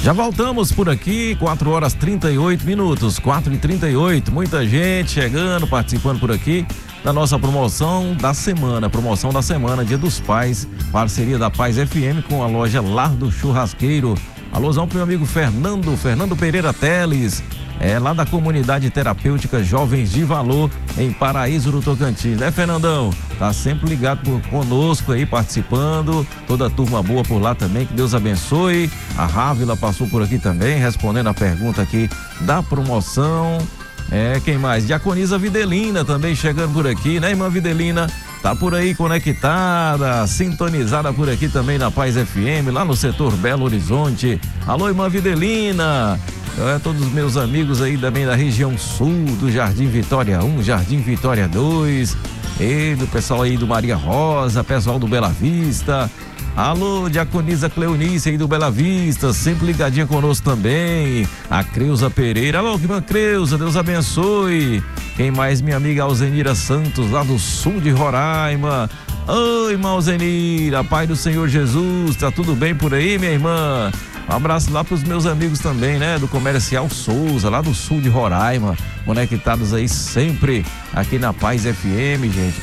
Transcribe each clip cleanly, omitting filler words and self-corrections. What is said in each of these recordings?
Já voltamos por aqui, 4h38, 4h38, muita gente chegando, participando por aqui da nossa promoção da semana, Dia dos Pais, parceria da Paz FM com a loja Lar do Churrasqueiro. Alôzão pro meu amigo Fernando Pereira Teles, lá da comunidade terapêutica Jovens de Valor, em Paraíso do Tocantins, né, Fernandão? Tá sempre ligado conosco aí, participando, toda a turma boa por lá também, que Deus abençoe. A Rávila passou por aqui também, respondendo a pergunta aqui da promoção. Quem mais? Diaconisa Videlina também chegando por aqui, né, irmã Videlina? Tá por aí conectada, sintonizada por aqui também na Paz FM, lá no setor Belo Horizonte. Alô, irmã Videlina! Todos os meus amigos aí também da região sul, do Jardim Vitória 1, Jardim Vitória 2, e do pessoal aí do Maria Rosa, pessoal do Bela Vista. Alô, Diaconisa Cleonice aí do Bela Vista, sempre ligadinha conosco também. A Creuza Pereira, alô, irmã Creuza, Deus abençoe. Quem mais? Minha amiga Alzenira Santos, lá do sul de Roraima. Oi, irmã Alzenira, Pai do Senhor Jesus, tá tudo bem por aí, minha irmã? Um abraço lá pros meus amigos também, né? Do Comercial Souza, lá do sul de Roraima, conectados aí sempre aqui na Paz FM, gente.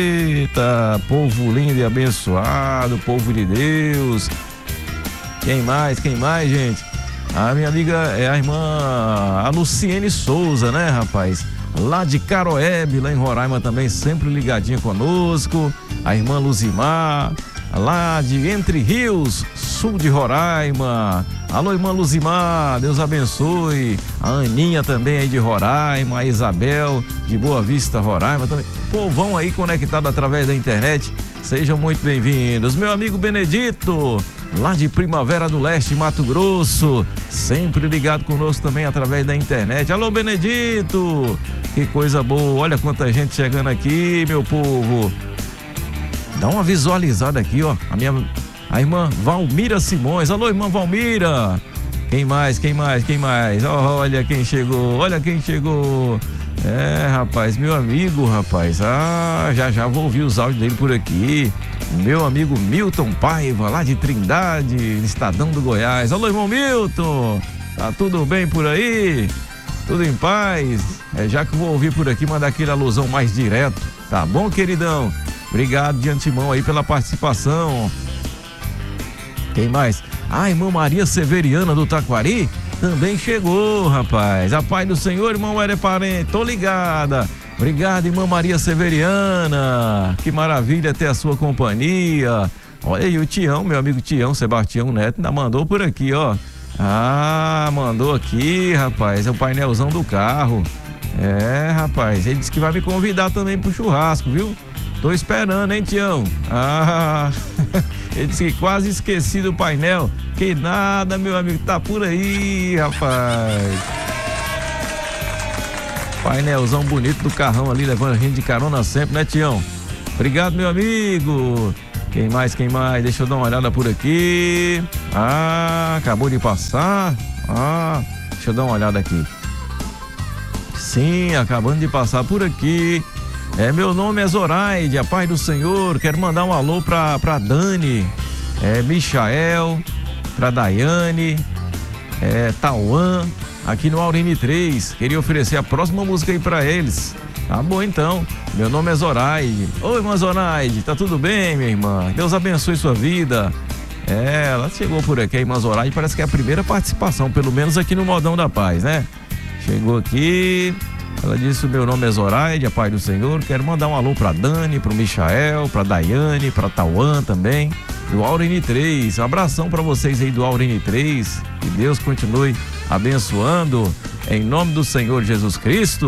Eita, povo lindo e abençoado, povo de Deus. Quem mais, gente? A minha amiga é a irmã a Luciene Souza, né, rapaz? Lá de Caroebe, lá em Roraima também, sempre ligadinha conosco. A irmã Luzimar, lá de Entre Rios, sul de Roraima. Alô, irmã Luzimar, Deus abençoe. A Aninha também aí de Roraima, a Isabel de Boa Vista, Roraima também. Povão aí conectado através da internet, sejam muito bem-vindos. Meu amigo Benedito, lá de Primavera do Leste, Mato Grosso, sempre ligado conosco também através da internet. Alô, Benedito, que coisa boa, olha quanta gente chegando aqui, meu povo. Dá uma visualizada aqui, ó, a irmã Valmira Simões. Alô, irmã Valmira. Quem mais? Olha quem chegou. Rapaz, meu amigo, rapaz. Já vou ouvir os áudios dele por aqui. Meu amigo Milton Paiva, lá de Trindade, Estadão do Goiás. Alô, irmão Milton. Tá tudo bem por aí? Tudo em paz? Já que eu vou ouvir por aqui, mandar aquele alusão mais direto. Tá bom, queridão? Obrigado de antemão aí pela participação. Quem mais? A irmã Maria Severiana do Taquari também chegou, rapaz. A paz do Senhor, irmão Hélio Parente, tô ligada. Obrigado, irmã Maria Severiana. Que maravilha ter a sua companhia. Olha aí o Tião, meu amigo Tião, Sebastião Neto, ainda mandou por aqui, ó. Mandou aqui, rapaz, é o painelzão do carro. Rapaz, ele disse que vai me convidar também pro churrasco, viu? Tô esperando, hein, Tião? Ele disse que quase esqueci do painel. Que nada, meu amigo, tá por aí, rapaz. Painelzão bonito do carrão ali, levando a gente de carona sempre, né, Tião? Obrigado, meu amigo. Quem mais? Deixa eu dar uma olhada por aqui. Acabou de passar. Deixa eu dar uma olhada aqui. Sim, acabando de passar por aqui. Meu nome é Zoraide, a paz do Senhor. Quero mandar um alô pra Dani, Michael, pra Daiane, Tauan, aqui no Aurine 3. Queria oferecer a próxima música aí pra eles. Tá bom, então. Meu nome é Zoraide. Oi, irmã Zoraide, tá tudo bem, minha irmã? Deus abençoe sua vida. Ela chegou por aqui, a irmã Zoraide, parece que é a primeira participação, pelo menos aqui no Modão da Paz, né? Chegou aqui. Ela disse: o meu nome é Zoraide, a paz do Senhor. Quero mandar um alô pra Dani, pro Michael, pra Daiane, pra Tauan também, do Aurine 3. Um abração pra vocês aí do Aurine 3. Que Deus continue abençoando, em nome do Senhor Jesus Cristo.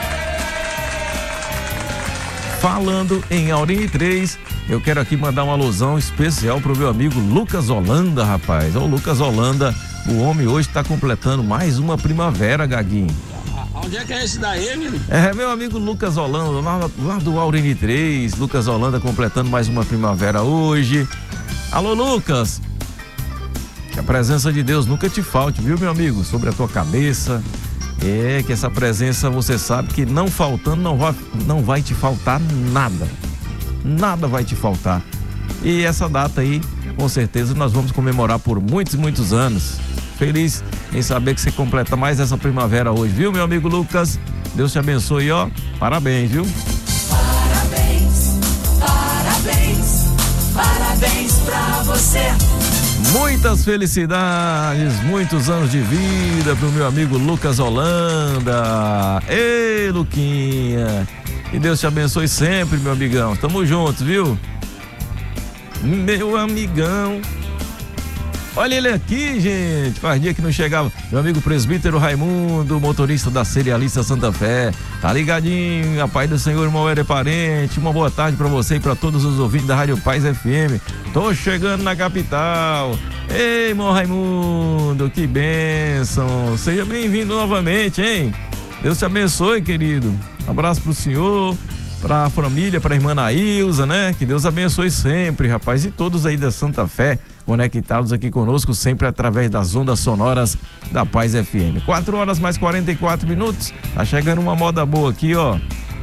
Falando em Aurine 3, eu quero aqui mandar uma alusão especial pro meu amigo Lucas Holanda, rapaz. Ô, Lucas Holanda, o homem hoje tá completando mais uma primavera, Gaguinho. Onde é que é esse daí, menino? Meu amigo Lucas Holanda, lá do Aurine 3. Lucas Holanda completando mais uma primavera hoje. Alô, Lucas. Que a presença de Deus nunca te falte, viu, meu amigo? Sobre a tua cabeça. Que essa presença, você sabe que não faltando, não vai te faltar nada. Nada vai te faltar. E essa data aí, com certeza, nós vamos comemorar por muitos e muitos anos. feliz em saber que você completa mais essa primavera hoje, viu, meu amigo Lucas? Deus te abençoe, ó. Parabéns, viu? Parabéns, parabéns, parabéns pra você. Muitas felicidades, muitos anos de vida pro meu amigo Lucas Holanda. Ei, Luquinha, que Deus te abençoe sempre, meu amigão. Tamo juntos, viu? Meu amigão. Olha ele aqui, gente. Faz dia que não chegava. Meu amigo presbítero Raimundo, motorista da Cerealista Santa Fé. Tá ligadinho, a paz do Senhor, irmão Éder Parente. Uma boa tarde pra você e pra todos os ouvintes da Rádio Paz FM. Tô chegando na capital. Ei, irmão Raimundo, que bênção. Seja bem-vindo novamente, hein? Deus te abençoe, querido. Um abraço pro senhor, pra família, pra irmã Nailza, né? Que Deus abençoe sempre, rapaz. E todos aí da Santa Fé, conectados aqui conosco, sempre através das ondas sonoras da Paz FM. 4 horas mais 44 minutos. Tá chegando uma moda boa aqui, ó.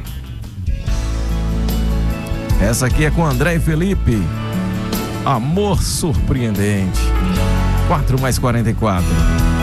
Essa aqui é com André e Felipe. Amor surpreendente. 4 mais 44.